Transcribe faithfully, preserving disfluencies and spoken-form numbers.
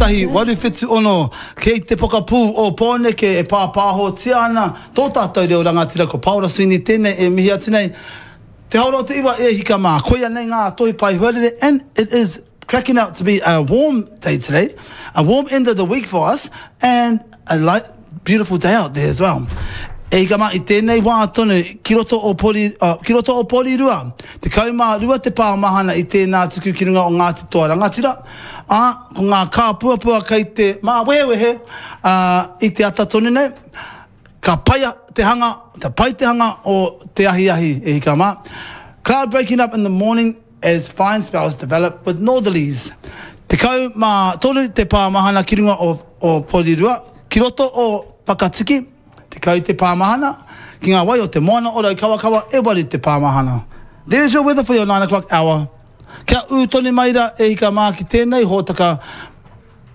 Tētahi waruwhitu ono, kei te pokapū o Pōneke e pāpāho tia ana, tō tātou reo rangatira ko Paula Sweeney tēnei e mihi atu nei. Te haura o te iwa e hika mā, koia nei ngā tohi pai huarere, and it is cracking out to be a warm day today, a warm end of the week for us, and a light, beautiful day out there as well. E hika mā i tēnei wā tonu, ki roto o poli, uh, ki roto o poli rua, te kaumā rua te pāmahana i tēnā tuku ki runga o Ngāti Toa Rangatira, a, ko ngā kā puapua kei te mā wehewehe, uh, i te ata tonu nei, ka paia te hanga, te pai te hanga o te ahi ahi e hika mā. Cloud breaking up in the morning as fine spells develop with northerlies. Te kau mā tolu te pāmahana ki runga o, o Porirua, ki roto o Pakatiki, te kau te pāmahana, ki ngā wai o te moana o rau kawakawa e wari te pāmahana. There's your weather for your nine o'clock hour. Kia u toni maira e hika mā ki tēnei hōtaka